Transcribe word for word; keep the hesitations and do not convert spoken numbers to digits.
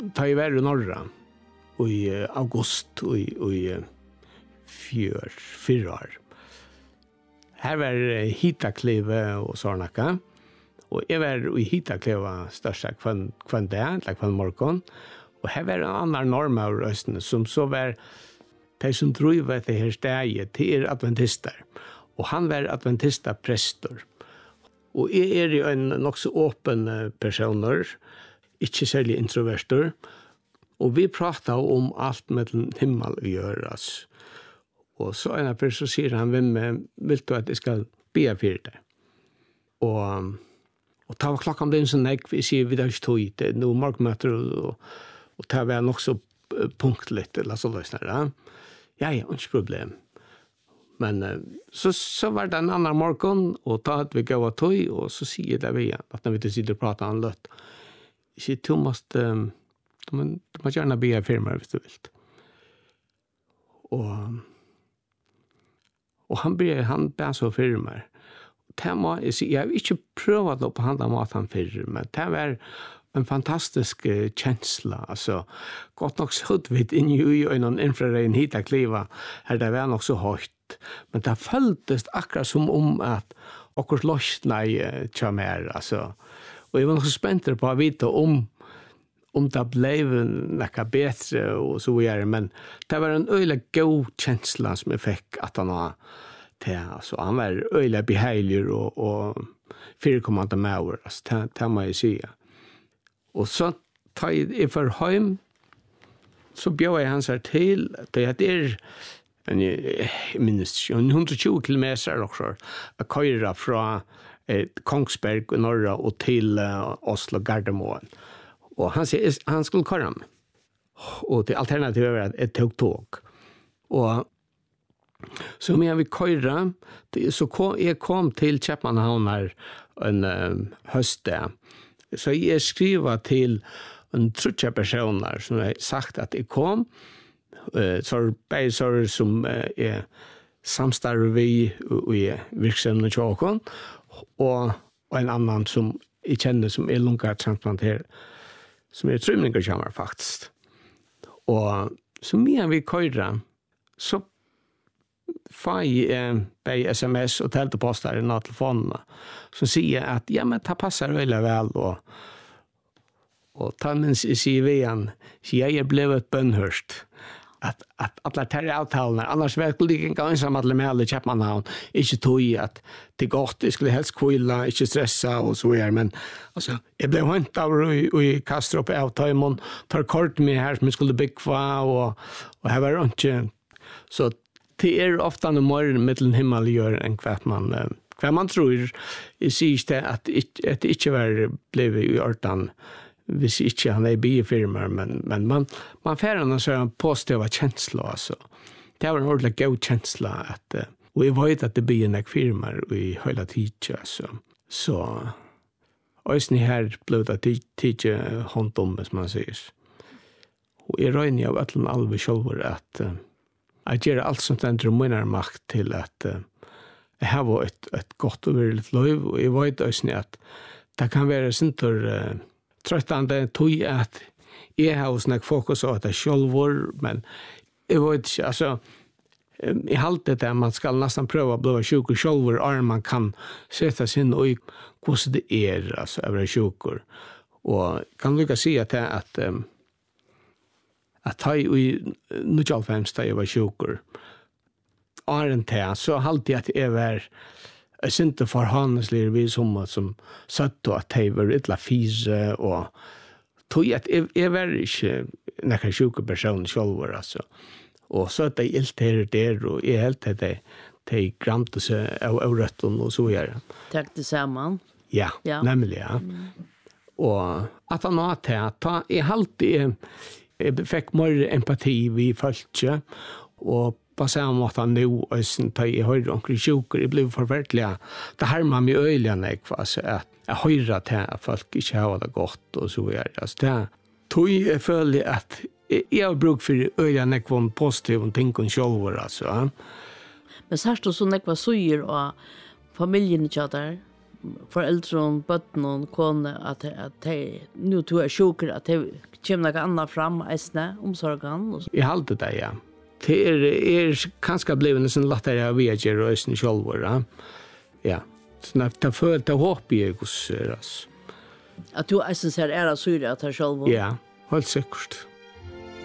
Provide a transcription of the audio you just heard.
tar jag väl norra i august och i fjör, fyra år. Här var hitaklive och sådana. Och jag var i hitaklive största kvann, kvann dag, eller kvann morgon. Och här var en annan norm av rösten som så var de som drog det här steget till adventister. Och han var adventista präster. Och jag är ju en nog så öppen person, inte särskilt introverter. Och vi pratar om allt med himmel att göras. Och så en av så säger han, vem vill du att jag ska be för det? Och, och ta klockan den så näck, vi ser vi där stod i det, nu morgonmöter och, och ta väl också punktligt, eller så lösnar. Ja, ja, inte problem. Men så, så var det en annan morgon, och ta att vi gav av tog, och så säger det vi att när vi inte sitter och pratar om lött, så du måste, du måste gärna be för mig, hvis du vill. Och, och han ber, han ber så för mig. Tema, jag har inte prövat att behandla maten för, men det var en fantastisk uh, känsla. Alltså, gott nog så vid in i en infraröjn hit att kliva, här det var nog så högt. Men det följdes akkurat som om att okkur lossna i tjamer. Alltså. Och jag var nog så spänt på att veta om om det blev något bättre och så vidare. Men det var en öjlig god känsla som jag fick att han har det. Alltså, han var öjlig behaglig och, och fyrkommande med år. Alltså, det, det må jag säga. Och så tar jag för hem, så bjöd jag hans här till. Det är en, jag minns inte, hundratjugo kilometer också att köra från eh, Kongsberg i norra och till eh, Oslo Gardermoen. Och han säger han skulle köra med. Och det alternativet var att jag tog tåg. Och så när vi körde, så kom, jag kom till Köpenhamn här en uh, höstdag. Så jag skrev till en trutja personer som har sagt att jag kom. Uh, så bäsar som uh, är samstarv vi i virksomheten Tjåkon. Och, och en annan som jag känner som är lungtransplanterad. Som är trymningarkammare faktiskt. Och så medan vi körde så får jag eh, sms och teltepostar i några telefonerna som säger att ja, men det passar väldigt väl. Och, och ta min C V igen, så jag är blivit bönhörst. Att, att alla tar avtalen, annars väl skulle jag inte ensam att lämna alla Köpenhamn. Inte tog att det är gott, jag skulle helst kvilla, inte stressa och så vidare. Men alltså, jag blev hämtad av i Kastrup avtalen, tar kort med här som jag skulle bygga och, och här var det inte. Så det är ofta en morgon mellan himmel och jord än vad man, vad man tror. Jag säger det att det inte var blivit i ordan. Hvis ikke han er biofirmer, men, men man, man får en sånn positiv kjensla. Altså. Det var en ordentlig god kjensla. At, og jeg vet at det blir en firmer i hele tiden. Altså. Så også her ble det tiden hånd om, som man sier. Og jeg regner av at den alve selv at uh, jeg gjør alt som den drømmer makt til at uh, jeg har et, et godt og virkelig liv, og jeg vet også at det kan være sinter uh, tröttande tog att jag har snack fokus på att det självor, men jag vet inte, alltså i halt det där man ska nästan pröva att bli sjuk och självor är man kan sätta sig in och i hur det är alltså över sjukor. Och kan du se att att att ha i nittiofem där jag var sjukor. Är inte så halt jag att jag var jag syns inte för hans lir vi som som satt och att det var ett fise och tog att jag var inte några sjuka person själv alltså. Och så att det helt är där och är helt det det gramte sig av rätten och så vidare. Tack detsamma. Ja, ja. Nämligen ja. Mm. Och att han har att ta i halt jag fick mer empati vid folket och på samma måte nu och sen tar jag höra omkring sjukor, det blev förverkliga. Det här man med öligen att jag höra till att folk inte har det gott och så vidare. Alltså det tog jag följa att jag har bruk för öligen att vara positiv och tänka om själva alltså. Men så här står så när vad säger och familjen inte där. föräldrar, barn och kone att att de nu tror jag sjuker att det kommer något annat fram ästna omsorgen och så. I halde det, ja. Det er, er kanskje blevet en sånn lattere av jeg gjør røysen selv, ja. Ja. Så det følte det håper jeg hos oss. Att du ästna ser era syre att ha själv. Ja, helt sikkert.